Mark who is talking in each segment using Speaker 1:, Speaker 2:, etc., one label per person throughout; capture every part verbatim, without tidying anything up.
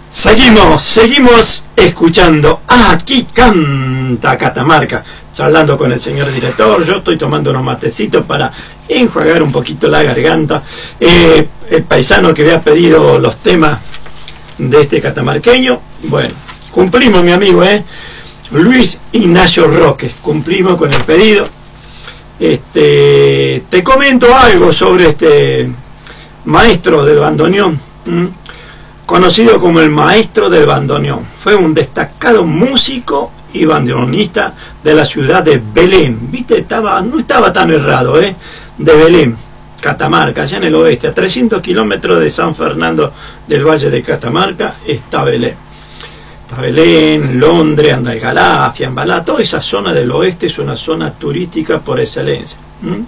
Speaker 1: Seguimos, seguimos escuchando. Aquí canta Catamarca. Charlando con el señor director. Yo estoy tomando unos matecitos para enjuagar un poquito la garganta. Eh, el paisano que había pedido los temas de este catamarqueño. Bueno, cumplimos, mi amigo, ¿eh? Luis Ignacio Roque. Cumplimos con el pedido. Este, te comento algo sobre este maestro del bandoneón. ¿Mm? Conocido como el maestro del bandoneón. Fue un destacado músico y bandoneonista de la ciudad de Belén. Viste, estaba, no estaba tan errado, ¿eh? De Belén, Catamarca, allá en el oeste, a trescientos kilómetros de San Fernando del Valle de Catamarca, está Belén. Está Belén, Londres, Andalgalá, Fiambalá, toda esa zona del oeste es una zona turística por excelencia. ¿Mm?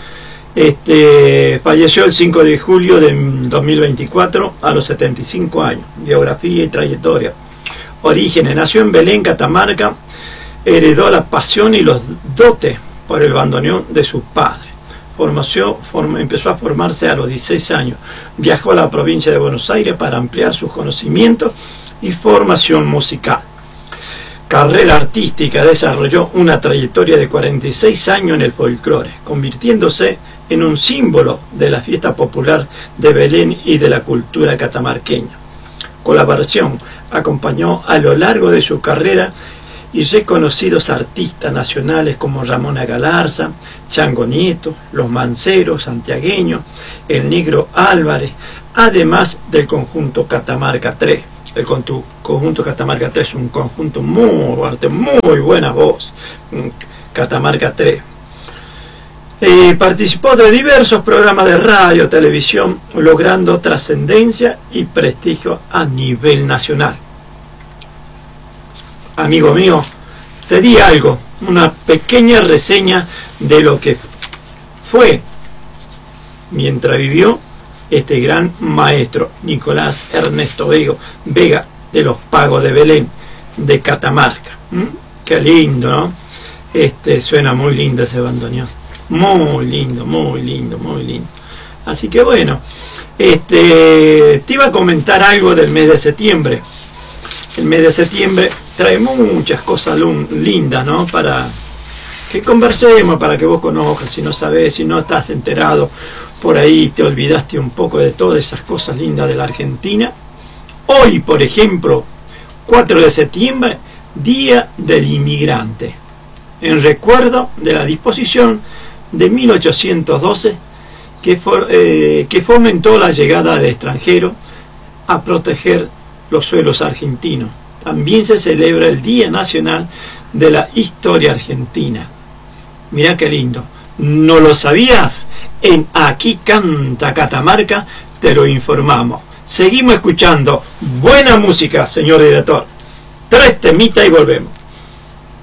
Speaker 1: Este, falleció el cinco de julio de dos mil veinticuatro a los setenta y cinco años. Biografía y trayectoria. Orígenes: nació en Belén, Catamarca, heredó la pasión y los dotes por el bandoneón de sus padres. Formación, form, empezó a formarse a los dieciséis años. Viajó a la provincia de Buenos Aires para ampliar sus conocimientos y formación musical. Carrera artística: desarrolló una trayectoria de cuarenta y seis años en el folclore, convirtiéndose en un símbolo de la fiesta popular de Belén y de la cultura catamarqueña. Colaboración: acompañó a lo largo de su carrera y reconocidos artistas nacionales como Ramona Galarza, Chango Nieto, Los Manceros santiagueños, el Negro Álvarez, además del conjunto Catamarca tres. El conjunto Catamarca tres es un conjunto muy fuerte, muy buena voz. Catamarca tres. Eh, participó de diversos programas de radio, televisión, logrando trascendencia y prestigio a nivel nacional. Amigo mío, te di algo, una pequeña reseña de lo que fue mientras vivió este gran maestro Nicolás Ernesto Vega de los Pagos de Belén, de Catamarca. ¿Mm? Qué lindo, ¿no? Este, suena muy lindo ese bandoneón. Muy lindo, muy lindo, muy lindo. Así que bueno, este, te iba a comentar algo del mes de septiembre. El mes de septiembre trae muchas cosas lindas, ¿no? Para que conversemos, para que vos conozcas, si no sabés, si no estás enterado, por ahí te olvidaste un poco de todas esas cosas lindas de la Argentina. Hoy, por ejemplo, cuatro de septiembre, Día del Inmigrante, en recuerdo de la disposición de mil ochocientos doce que, for, eh, que fomentó la llegada de extranjeros a proteger los suelos argentinos. También se celebra el Día Nacional de la Historia Argentina. Mirá qué lindo. ¿No lo sabías? En Aquí Canta Catamarca te lo informamos. Seguimos escuchando buena música, señor director. Tres temitas y volvemos.